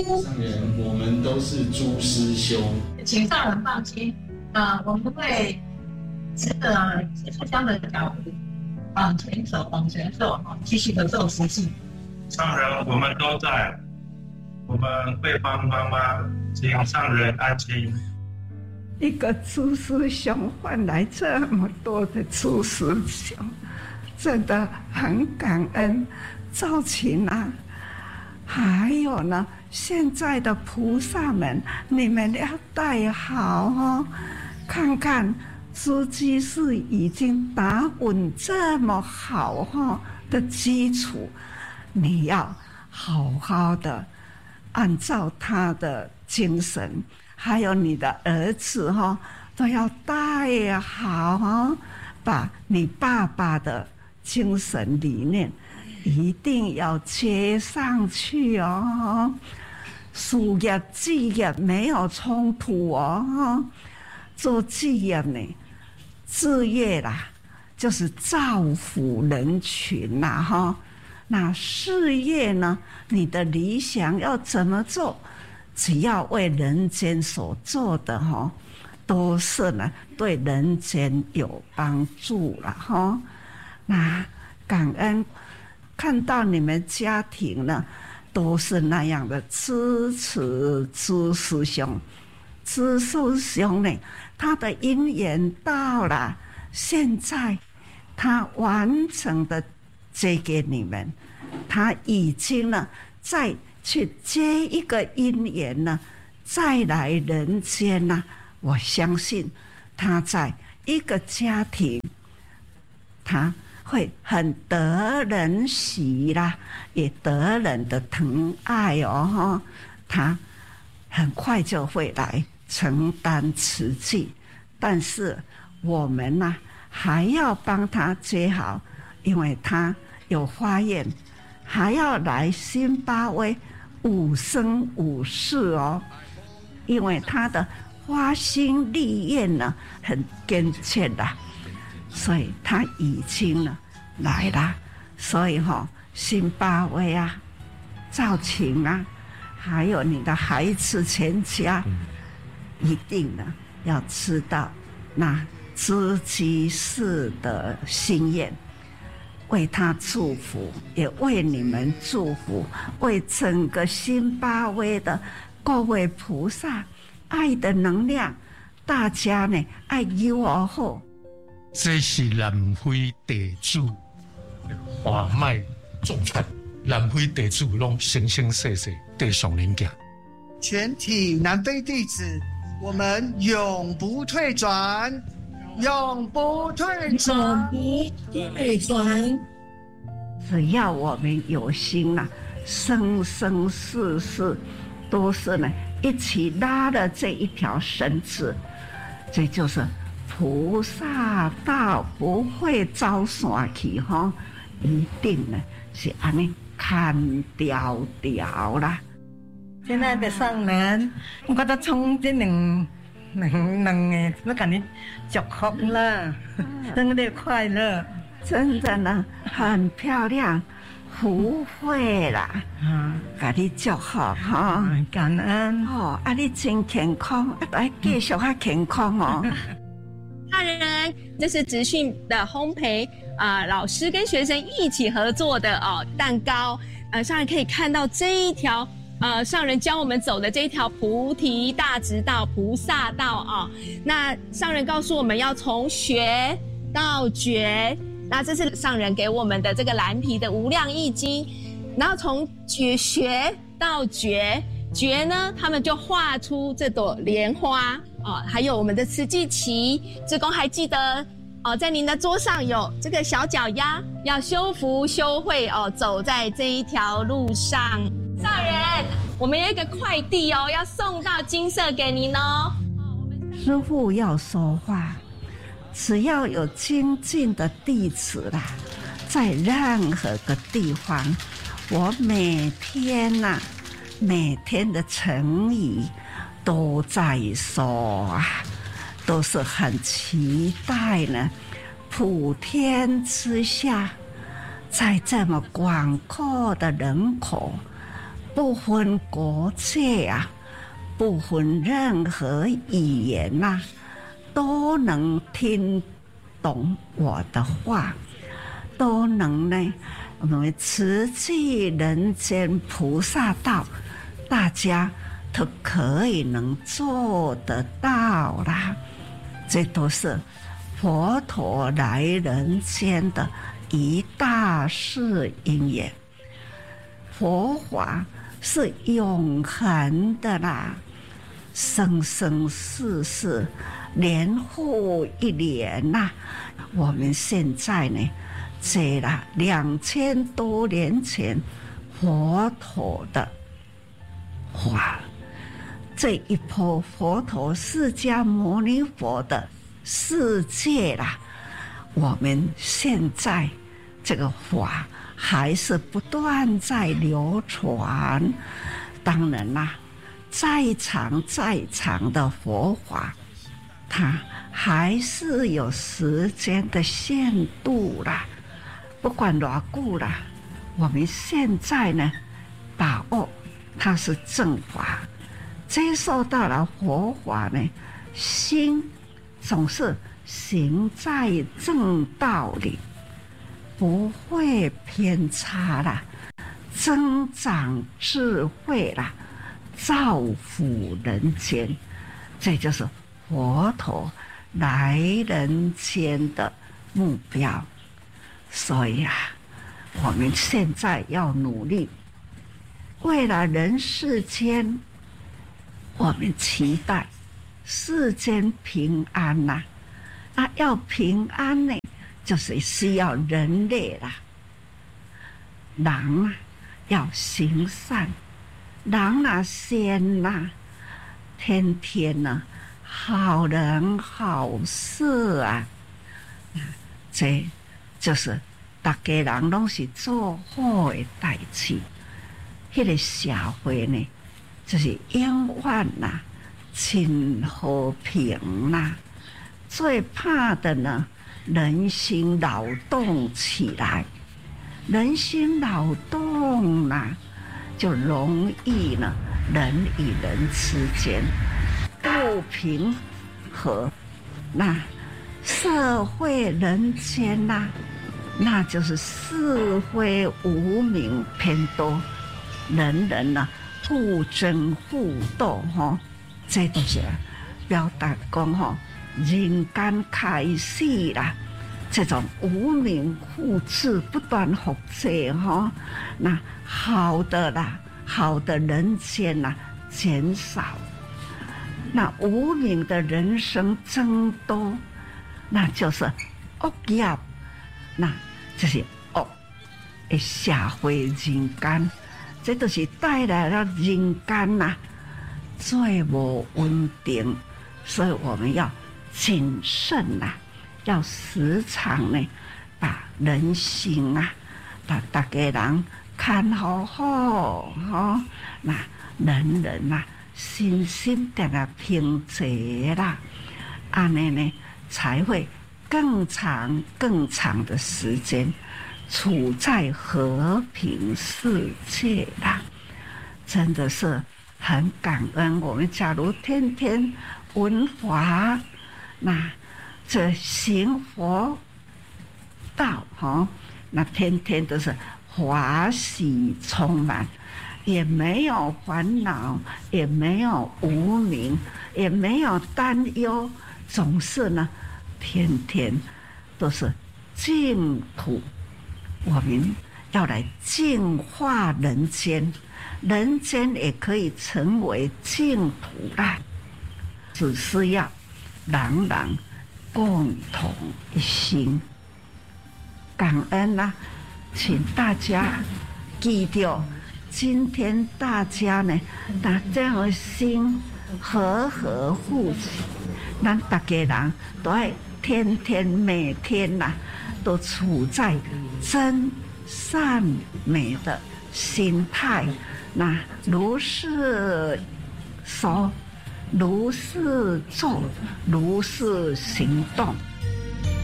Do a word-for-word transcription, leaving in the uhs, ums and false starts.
上人，我们都是诸师兄， 请上人放心，啊、呃，我们会这个互相的脚步，往前走，往前走，继续的做实际。 上人，我们都在，我们会帮妈妈，请上人安心。 一个诸师兄换来这么多的诸师兄，真的很感恩。赵琴啊，还有呢，现在的菩萨们，你们要带好哦。看看诸居士已经打稳这么好哈的基础，你要好好的按照他的精神。还有你的儿子哈，都要带好哈，把你爸爸的精神理念一定要接上去哦。事业职业没有冲突哦，做职业呢，事业啦，就是造福人群啦哈。那事业呢，你的理想要怎么做？只要为人间所做的哈，都是呢对人间有帮助了哈。那感恩看到你们家庭呢，都是那样的支持诸师兄。诸师兄呢，他的因缘到了，现在他完成的这给你们，他已经呢在。去接一个因缘呢，再来人间呢、啊，我相信他在一个家庭，他会很得人喜啦，也得人的疼爱哦，他很快就会来承担慈济，但是我们呢、啊、还要帮他接好，因为他有发愿，还要来辛巴威。五生五世哦，因为他的发心立愿呢很坚决啦，所以他已经呢来了。所以哈、哦，辛巴威啊、赵琴啊，还有你的孩子全家，一定呢要知道那知居士的心愿。为他祝福，也为你们祝福，为整个辛巴威的各位菩萨，爱的能量，大家呢爱有而好。 这是南非地主华脉众传，南非地主拢生生世世地上人行。 全体南非弟子，我们永不退转。永不退转， 永不退转。 只要我们有心呐、啊，生生世世都是呢一起拉了这一条绳子，这就是菩萨道不会走散去哈，一定呢是安尼看条条啦。 亲爱的上人，我觉得从这两。能能诶，我感觉祝福了，生日快乐！ 真的呢，很漂亮，福慧啦，嗯，给你祝福哈， 感恩哦，啊，你真健康，啊，来继续较健康哦。 大人，这是职训的烘焙啊、呃，老师跟学生一起合作的哦蛋糕，呃，上人可以看到这一条。呃，上人教我们走的这一条菩提大直道、菩萨道啊、哦，那上人告诉我们要从学到觉，那这是上人给我们的这个蓝皮的无量易经，然后从觉学到觉，觉呢，他们就画出这朵莲花哦，还有我们的慈济旗，志工还记得哦，在您的桌上有这个小脚丫，要修福修慧哦，走在这一条路上。上人，我们有一个快递哦，要送到金色给您哦。 师父要说话，只要有精进的弟子啦，在任何个地方，我每天呐、啊，每天的成语都在说啊，都是很期待呢。普天之下，在这么广阔的人口。 不分国界啊，不分任何语言呐、啊，都能听懂我的话，都能呢，我们慈济人间菩萨道，大家都可以能做得到啦。这都是佛陀来人间的一大事因缘。佛法是永恒的啦，生生世世，年复一年呐、啊。我们现在呢，这了两千多年前佛陀的话，这一波佛陀释迦牟尼佛的世界啦，我们现在这个法还是不断在流传。当然啦，再长再长的佛法，它还是有时间的限度啦。不管多久啦，我们现在呢，把握它是正法，接受到了佛法呢，心总是行在正道里，不会偏差啦，增长智慧啦，造福人间。这就是佛陀来人间的目标。所以啊，我们现在要努力，为了人世间，我们期待世间平安呐、啊。那要平安呢，就是需要人类啦。人啊，要行善，人啊善呐，天天呢、啊，好人好事啊，这就是大家人拢是做好的代志。迄个社会呢，就是永远呐，亲和平呐。最怕的呢，人心扰动起来，人心扰动呐，就容易呢，人与人之间不平和，那社会人间呐、啊，那就是是非无明偏多，人人呢互争互斗哈，这都是表达讲哈，人间开始啦，这种无明复制不断复制哈，那好的啦，好的人间呐减少，那无明的人生增多。那就是恶业，那就是恶的社会人间，这都是带来了人间呐、啊、最无稳定，所以我们要谨慎呐、啊，要时常呢把人心啊，把大家人看好好哈，那人人呐、啊、心心定啊平静啦，安尼呢。才会更长更长的时间处在和平世界啦，真的是很感恩。我们假如天天闻法，那这行佛道哈，那天天都是华喜充满，也没有烦恼，也没有无明，也没有担忧，总是呢。天天都是净土，我们要来净化人间，人间也可以成为净土啦。只是要人人共同一心，感恩啦、啊！请大家记住，今天大家呢，把这样的心和和互起，咱大家人都要。天天每天呐、啊，都处在真善美的心态，那如是说，如是做，如是行动。